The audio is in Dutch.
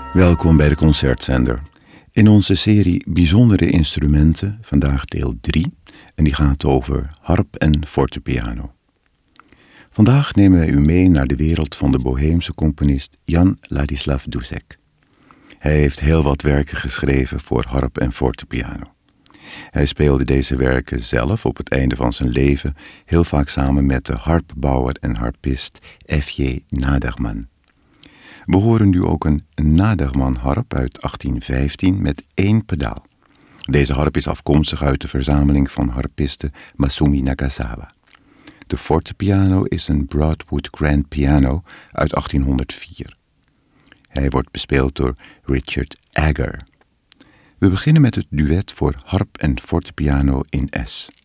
Welkom bij de Concertzender. In onze serie Bijzondere Instrumenten, vandaag deel 3, en die gaat over harp en fortepiano. Vandaag nemen wij u mee naar de wereld van de Boheemse componist Jan Ladislav Dušek. Hij heeft heel wat werken geschreven voor harp en fortepiano. Hij speelde deze werken zelf op het einde van zijn leven heel vaak samen met de harpbouwer en harpist F.J. Naderman. We horen nu ook een Naderman-harp uit 1815 met 1 pedaal. Deze harp is afkomstig uit de verzameling van harpiste Masumi Nagasawa. De fortepiano is een Broadwood Grand Piano uit 1804. Hij wordt bespeeld door Richard Agger. We beginnen met het duet voor harp en fortepiano in S.